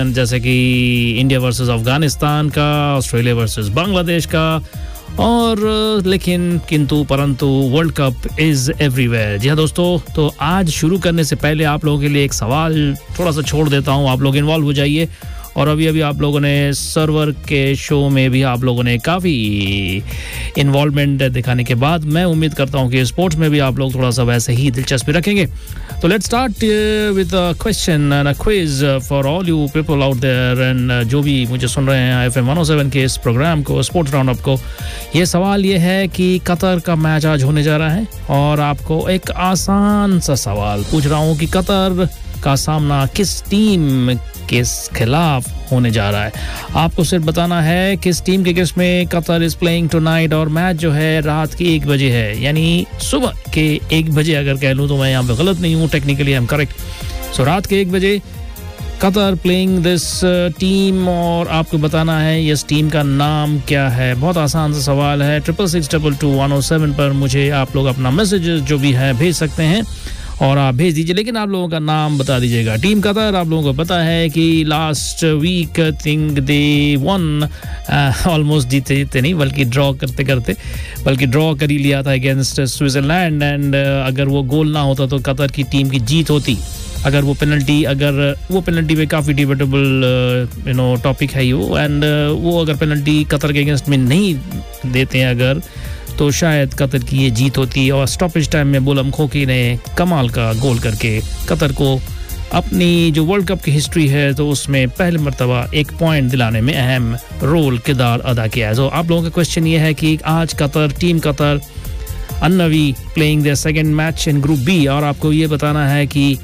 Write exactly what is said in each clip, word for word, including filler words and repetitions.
Tournament जैसे कि India versus Afghanistan का, ऑस्ट्रेलिया वर्सेस बांग्लादेश का, और लेकिन किंतु परंतु वर्ल्ड कप इज एवरीवेयर। जी हाँ दोस्तों, तो आज शुरू करने से पहले आप लोगों के लिए एक सवाल थोड़ा सा छोड़ देता हूँ, आप लोग इन्वॉल्व हो जाइए। और अभी अभी आप लोगों ने सर्वर के शो में भी आप लोगों ने काफ़ी इन्वॉल्वमेंट दिखाने के बाद मैं उम्मीद करता हूं कि स्पोर्ट्स में भी आप लोग थोड़ा सा वैसे ही दिलचस्पी रखेंगे। तो let's start with a question and a quiz for all you people out there and जो भी मुझे सुन रहे हैं F M one O seven के इस प्रोग्राम को, स्पोर्ट्स राउंड अप को। ये सवाल ये है कि कतर का मैच आज होने जा रहा है और आपको एक आसान सा सवाल पूछ रहा हूँ कि कतर का सामना किस टीम के खिलाफ होने जा रहा है। आपको सिर्फ बताना है किस टीम के किस में कतर इज प्लेइंग टुनाइट, और मैच जो है रात की एक बजे है, यानी सुबह के एक बजे अगर कह लूँ तो मैं यहाँ पे गलत नहीं हूँ, टेक्निकली आई एम करेक्ट। सो रात के एक बजे कतर प्लेइंग दिस टीम, और आपको बताना है इस टीम का नाम क्या है। बहुत आसान सा सवाल है। Triple six double two one O seven पर मुझे आप लोग अपना मैसेज जो भी है भेज सकते हैं और आप भेज दीजिए, लेकिन आप लोगों का नाम बता दीजिएगा। टीम कतर आप लोगों को पता है कि last week think they one, almost जीते जीते नहीं बल्कि ड्रॉ करते करते बल्कि ड्रॉ कर ही लिया था अगेंस्ट स्विट्जरलैंड। एंड अगर वो गोल ना होता तो कतर की टीम की जीत होती। अगर वो पेनल्टी अगर वो पेनल्टी पे काफ़ी डिबेटेबल यू नो टॉपिक है वो, एंड वो अगर पेनल्टी कतर के अगेंस्ट में नहीं देते हैं अगर, तो शायद कतर की ये जीत होती। और स्टॉपेज टाइम में बुलम खोकी ने कमाल का गोल करके कतर को अपनी जो वर्ल्ड कप की हिस्ट्री है तो उसमें पहली मर्तबा एक पॉइंट दिलाने में अहम रोल किरदार अदा किया है। तो आप लोगों का क्वेश्चन ये है कि आज Qatar team Qatar अन्नवी playing the second match in group B, और आपको ये बताना है कि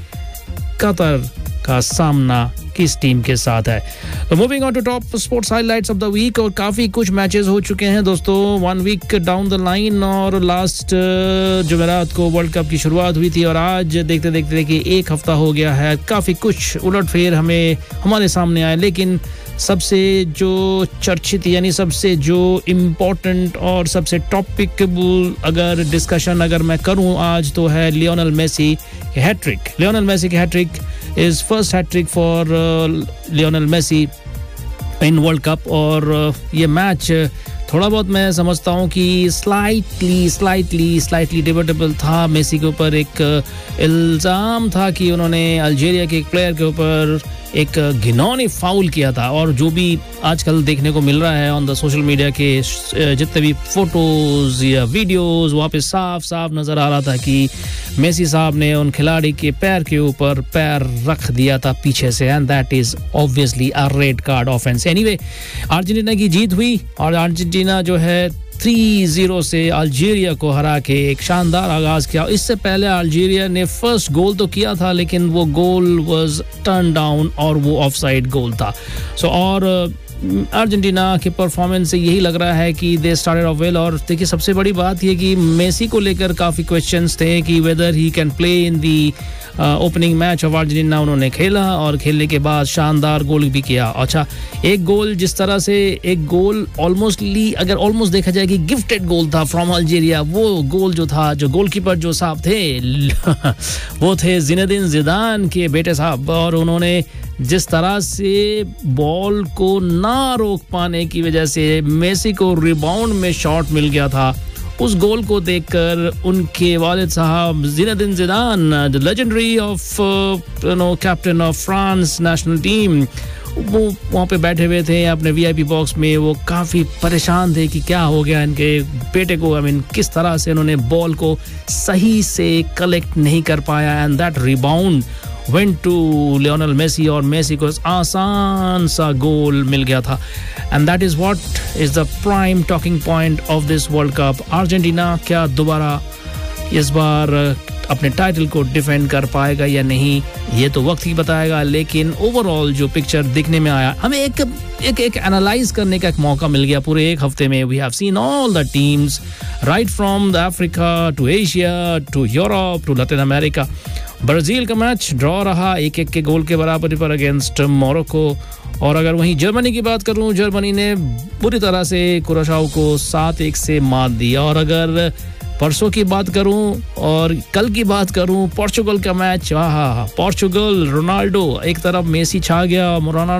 कतर का सामना किस टीम के साथ है। तो moving on to top sports highlights of the week, और काफी कुछ मैचेस हो चुके हैं दोस्तों one week down the line, और लास्ट जुमेरात को वर्ल्ड कप की शुरुआत हुई थी और आज देखते देखते देखिए एक हफ्ता हो गया है। काफी कुछ उलटफेर हमें हमारे सामने आए, लेकिन सबसे जो चर्चित यानी सबसे जो इम्पोर्टेंट और सबसे टॉपिकबल अगर डिस्कशन अगर मैं करूं आज तो है लियोनेल मेसी के हैट्रिक। लियोनेल मेसी के hat trick is first hat trick for Lionel Messi in world cup, और ये मैच थोड़ा बहुत मैं समझता हूँ कि स्लाइटली स्लाइटली स्लाइटली डिबेटेबल था। मेसी के ऊपर एक इल्ज़ाम था कि उन्होंने अल्जीरिया के एक प्लेयर के ऊपर एक घिनौनी फाउल किया था, और जो भी आजकल देखने को मिल रहा है ऑन द सोशल मीडिया के जितने भी फोटोज या वीडियोस, वहाँ पे साफ साफ नजर आ रहा था कि मेसी साहब ने उन खिलाड़ी के पैर के ऊपर पैर रख दिया था पीछे से, and that is obviously a red card offence. Anyway, Argentina की जीत हुई और अर्जेंटीना जो है थ्री जीरो से अल्जीरिया को हरा के एक शानदार आगाज किया। इससे पहले अल्जीरिया ने फर्स्ट गोल तो किया था, लेकिन वो गोल वाज टर्न डाउन और वो ऑफसाइड गोल था। सो so, और अर्जेंटीना के परफॉर्मेंस से यही लग रहा है कि दे स्टार्टेड ऑफ वेल। और देखिए सबसे बड़ी बात ये कि मेसी को लेकर काफ़ी क्वेश्चंस थे कि weather he can play in the opening match of Argentina. उन्होंने खेला और खेलने के बाद शानदार गोल भी किया। अच्छा, एक गोल जिस तरह से एक गोल ऑलमोस्टली अगर ऑलमोस्ट देखा जाए कि गिफ्टेड गोल था फ्रॉम अल्जीरिया। वो गोल जो था, जो गोलकीपर जो साहब थे वो थे जिनेदिन जिदान के बेटे साहब, और उन्होंने जिस तरह से बॉल को ना रोक पाने की वजह से मेसी को रिबाउंड में शॉट मिल गया था, उस गोल को देखकर उनके वालिद साहब Zinedine Zidane, the legendary of you know captain of France national team, वो वहाँ पे बैठे हुए थे अपने वीआईपी बॉक्स में। वो काफ़ी परेशान थे कि क्या हो गया इनके बेटे को, आई मीन किस तरह से उन्होंने बॉल को सही से कलेक्ट नहीं कर पाया, and that rebound went to Lionel Messi, और मेसी को आसान सा गोल मिल गया था। and that is what is the prime talking point of this World Cup. Argentina क्या दोबारा इस बार अपने टाइटल को डिफेंड कर पाएगा या नहीं, ये तो वक्त ही बताएगा, लेकिन ओवरऑल जो पिक्चर दिखने में आया, हमें एक एक एक एनालाइज करने का एक मौका मिल गया पूरे एक हफ्ते में। We have seen all the teams right from the Africa to Asia to Europe to Latin America. Brazil का मैच ड्रॉ रहा एक एक के गोल के बराबरी पर अगेंस्ट मोरक्को, और अगर वहीं जर्मनी की बात करूं, जर्मनी ने बुरी तरह से कुराशाओ को सात एक से मात दिया। और अगर परसों की बात करूं और कल की बात करूं, पोर्चुगल का मैच, हाँ हाँ पोर्चुगल, रोनाल्डो एक तरफ, मेसी छा गया, रोनाल्डो